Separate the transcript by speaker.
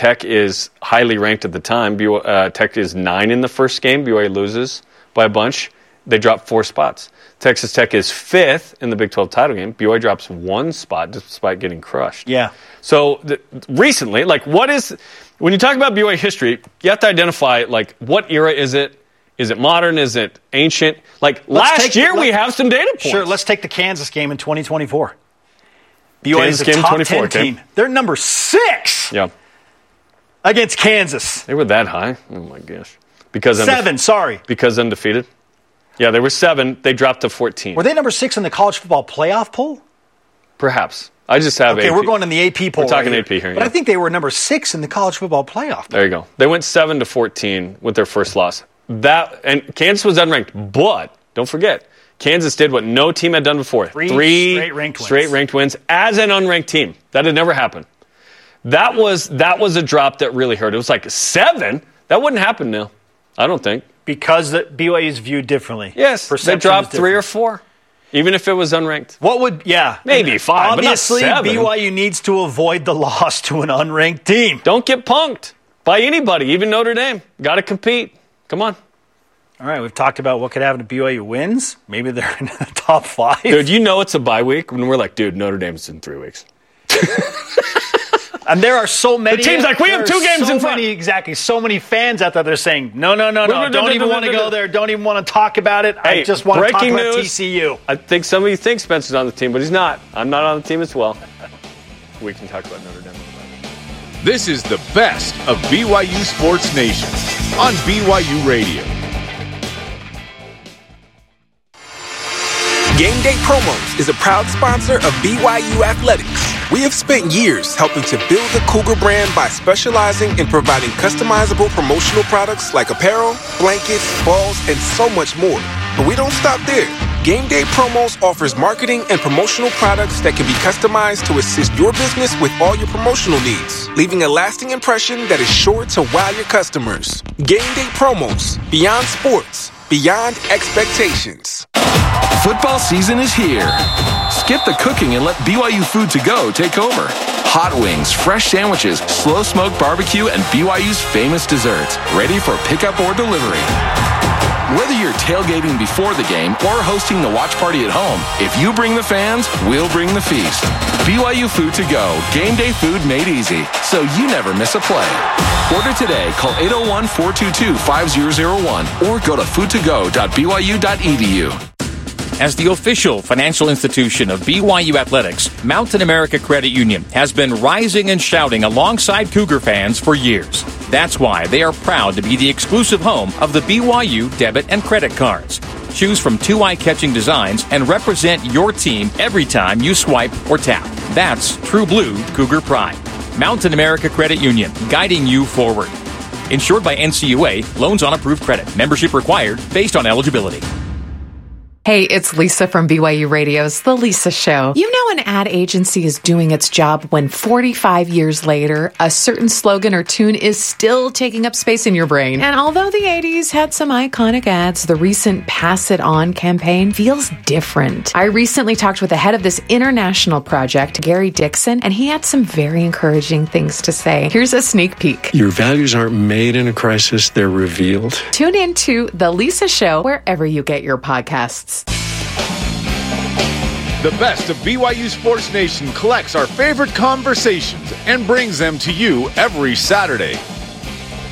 Speaker 1: Tech is highly ranked at the time. Tech is 9 in the first game. BYU loses by a bunch. They drop 4 spots. Texas Tech is 5th in the Big 12 title game. BYU drops 1 spot despite getting crushed.
Speaker 2: Yeah.
Speaker 1: So recently, when you talk about BYU history, you have to identify, what era is it? Is it modern? Is it ancient? Last year, we have some data points.
Speaker 2: Sure, let's take the Kansas game in 2024. BYU is a top 10 team. They're number 6 against Kansas.
Speaker 1: They were that high? Oh, my gosh.
Speaker 2: 7, sorry.
Speaker 1: Because undefeated? Yeah, they were 7. They dropped to 14.
Speaker 2: Were they number 6 in the college football playoff poll?
Speaker 1: Perhaps. I just have AP.
Speaker 2: Okay, we're going in the AP poll.
Speaker 1: We're talking AP here.
Speaker 2: But I think they were number 6 in the college football playoff poll.
Speaker 1: There you go. They went 7-14 with their first loss. And Kansas was unranked, but don't forget, Kansas did what no team had done before. Three straight ranked wins as an unranked team. That had never happened. That was a drop that really hurt. It was 7. That wouldn't happen now, I don't think.
Speaker 2: Because the BYU is viewed differently.
Speaker 1: Yes, they dropped 3 or 4, even if it was unranked. Maybe 5,
Speaker 2: obviously,
Speaker 1: but not 7.
Speaker 2: BYU needs to avoid the loss to an unranked team.
Speaker 1: Don't get punked by anybody, even Notre Dame. Got to compete. Come on.
Speaker 2: All right, we've talked about what could happen if BYU wins. Maybe they're in the top 5.
Speaker 1: Dude, it's a bye week when we're Notre Dame's in 3 weeks.
Speaker 2: And there are so many.
Speaker 1: The team's we have 2 games in front.
Speaker 2: Exactly. So many fans out there that are saying, no. Don't even want to go there. Don't even want to talk about it. I just want to talk about TCU.
Speaker 1: I think some of you think Spencer's on the team, but he's not. I'm not on the team as well. We can talk about Notre Dame.
Speaker 3: This is the best of BYU Sports Nation on BYU Radio.
Speaker 4: Game Day Promos is a proud sponsor of BYU Athletics. We have spent years helping to build the Cougar brand by specializing in providing customizable promotional products like apparel, blankets, balls, and so much more. But we don't stop there. Game Day Promos offers marketing and promotional products that can be customized to assist your business with all your promotional needs, leaving a lasting impression that is sure to wow your customers. Game Day Promos, beyond sports, beyond expectations.
Speaker 5: Football season is here. Skip the cooking and let BYU Food to Go take over. Hot wings, fresh sandwiches, slow-smoked barbecue, and BYU's famous desserts, ready for pickup or delivery. Whether you're tailgating before the game or hosting the watch party at home, if you bring the fans, we'll bring the feast. BYU Food to Go, game day food made easy, so you never miss a play. Order today, call 801-422-5001 or go to foodtogo.byu.edu.
Speaker 6: As the official financial institution of BYU Athletics, Mountain America Credit Union has been rising and shouting alongside Cougar fans for years. That's why they are proud to be the exclusive home of the BYU debit and credit cards. Choose from 2 eye-catching designs and represent your team every time you swipe or tap. That's true blue Cougar pride. Mountain America Credit Union, guiding you forward. Insured by NCUA, loans on approved credit. Membership required based on eligibility.
Speaker 7: Hey, it's Lisa from BYU Radio's The Lisa Show. You know an ad agency is doing its job when 45 years later, a certain slogan or tune is still taking up space in your brain. And although the 80s had some iconic ads, the recent Pass It On campaign feels different. I recently talked with the head of this international project, Gary Dixon, and he had some very encouraging things to say. Here's a sneak peek.
Speaker 8: Your values aren't made in a crisis, they're revealed.
Speaker 7: Tune in to The Lisa Show wherever you get your podcasts.
Speaker 3: The best of BYU Sports Nation collects our favorite conversations and brings them to you every Saturday.